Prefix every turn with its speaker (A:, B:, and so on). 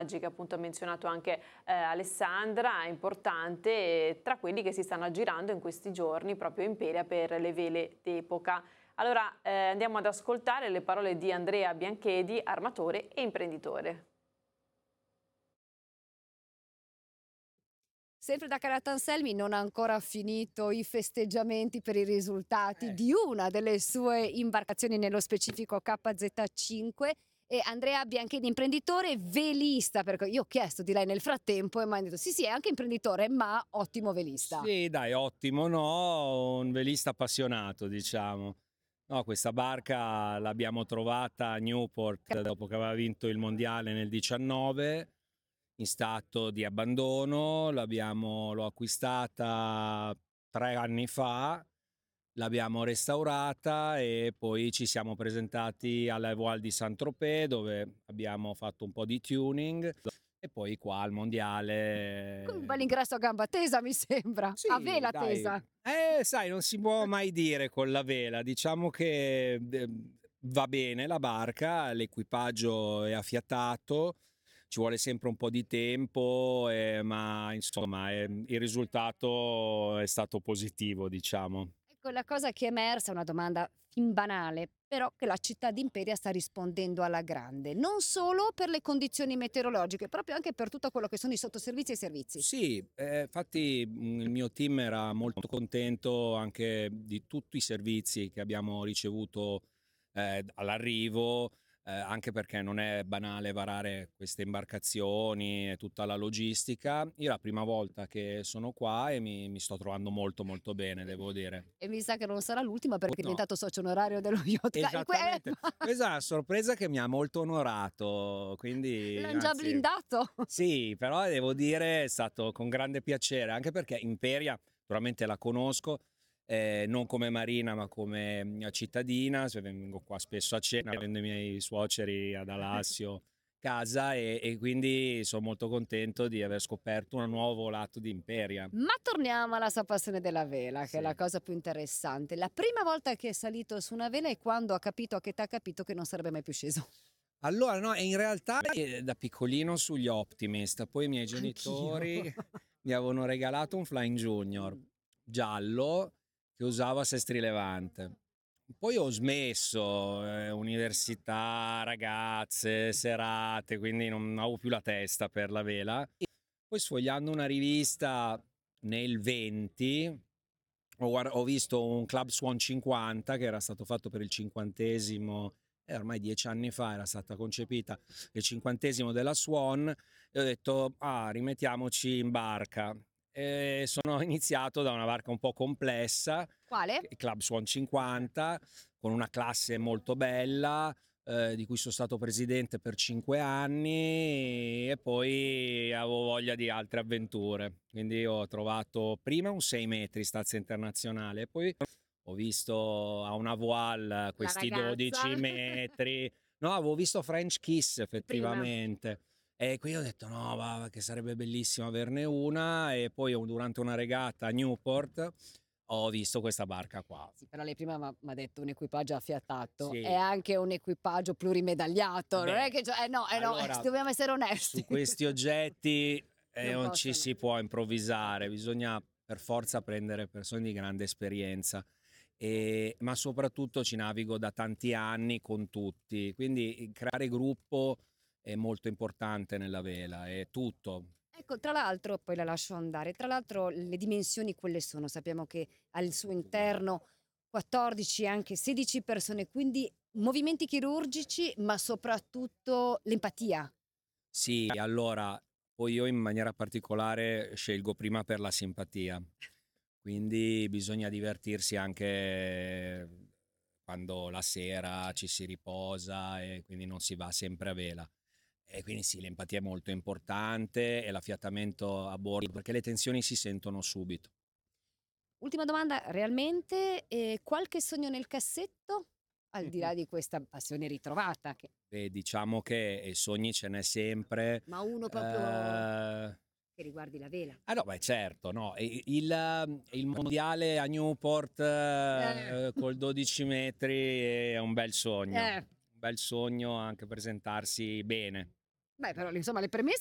A: che appunto ha menzionato anche Alessandra, è importante, tra quelli che si stanno aggirando in questi giorni proprio in Imperia per le vele d'epoca. Allora andiamo ad ascoltare le parole di Andrea Bianchedi, armatore e imprenditore.
B: Sempre da Calattanselmi non ha ancora finito i festeggiamenti per i risultati di una delle sue imbarcazioni, nello specifico KZ5. E Andrea Bianchedi, imprenditore velista, perché io ho chiesto di lei nel frattempo e mi ha detto sì, è anche imprenditore, ma ottimo velista.
C: Sì, dai, ottimo, no? Un velista appassionato, diciamo. No, questa barca l'abbiamo trovata a Newport dopo che aveva vinto il mondiale nel 19, in stato di abbandono. L'ho acquistata 3 anni fa, l'abbiamo restaurata e poi ci siamo presentati alla Voile di Saint-Tropez, dove abbiamo fatto un po' di tuning, e poi qua al
B: Con un
C: mondiale.
B: bel ingresso a gamba tesa, mi sembra, a
C: Sì,
B: vela
C: dai.
B: tesa.
C: Sai, non si può mai dire con la vela. Diciamo che va bene la barca, l'equipaggio è affiatato, ci vuole sempre un po' di tempo, ma insomma il risultato è stato positivo, diciamo.
B: Ecco, la cosa che è emersa è una domanda fin banale, però che la città di Imperia sta rispondendo alla grande, non solo per le condizioni meteorologiche, proprio anche per tutto quello che sono i sottoservizi e i servizi.
C: Sì, infatti il mio team era molto contento anche di tutti i servizi che abbiamo ricevuto all'arrivo, anche perché non è banale varare queste imbarcazioni e tutta la logistica. Io è la prima volta che sono qua e mi sto trovando molto molto bene, devo dire.
B: E mi sa che non sarà l'ultima perché è
C: No,
B: diventato socio onorario dello Yacht Club.
C: esattamente. Questa è una sorpresa che mi ha molto onorato, quindi
B: L'hanno già
C: anzi.
B: blindato.
C: Sì, però devo dire è stato con grande piacere, anche perché Imperia naturalmente la conosco, non come marina ma come cittadina, vengo qua spesso a cena, avendo i miei suoceri ad Alassio casa e quindi sono molto contento di aver scoperto un nuovo lato di Imperia.
B: Ma torniamo alla sua passione della vela, che è la
C: Sì.
B: cosa più interessante. La prima volta che è salito su una vela è quando ha capito, a che età ha capito che non sarebbe mai più sceso.
C: Allora no, e in realtà da piccolino sugli Optimist, poi i miei
B: Anch'io.
C: genitori mi avevano regalato un Flying Junior giallo che usavo a Sestri Levante. Poi ho smesso, università, ragazze, serate, quindi non avevo più la testa per la vela. Poi sfogliando una rivista nel 20 ho visto un Club Swan 50 che era stato fatto per il 50°, ormai 10 anni fa era stata concepita il 50° della Swan, e ho detto rimettiamoci in barca. E sono iniziato da una barca un po' complessa,
B: Quale?
C: il Club Swan 50, con una classe molto bella, di cui sono stato presidente per 5 anni e poi avevo voglia di altre avventure. Quindi ho trovato prima un 6 metri stazza internazionale, poi ho visto a una voile
B: La
C: questi
B: ragazza.
C: 12 metri. No, avevo visto French Kiss
B: Prima.
C: effettivamente. E qui ho detto no, va, che sarebbe bellissimo averne una. E poi durante una regata a Newport ho visto questa barca qua.
B: Sì, però lei prima mi ha detto un equipaggio affiatato, è
C: Sì,
B: anche un equipaggio plurimedagliato, non è
C: beh,
B: che no, no,
C: allora
B: dobbiamo essere onesti.
C: su questi oggetti
B: Non
C: non ci
B: possono.
C: si può improvvisare, bisogna per forza prendere persone di grande esperienza. Ma soprattutto ci navigo da tanti anni con tutti, quindi creare gruppo è molto importante nella vela, è tutto.
B: Ecco, tra l'altro, poi la lascio andare, tra l'altro le dimensioni quelle sono, sappiamo che al suo interno 14, anche 16 persone, quindi movimenti chirurgici, ma soprattutto l'empatia.
C: Sì, allora, poi io in maniera particolare scelgo prima per la simpatia, quindi bisogna divertirsi anche quando la sera ci si riposa e quindi non si va sempre a vela. E quindi sì, l'empatia è molto importante e l'affiatamento a bordo, perché le tensioni si sentono subito.
B: Ultima domanda, realmente qualche sogno nel cassetto? Al di là di questa passione ritrovata,
C: Beh, diciamo che sogni ce n'è sempre.
B: ma uno proprio
C: Eh,
B: che riguardi la vela.
C: no, beh, certo, no. Il mondiale a Newport
B: Eh,
C: col 12 metri è un bel sogno.
B: eh.
C: Un bel sogno anche presentarsi bene.
B: Beh, però insomma le premesse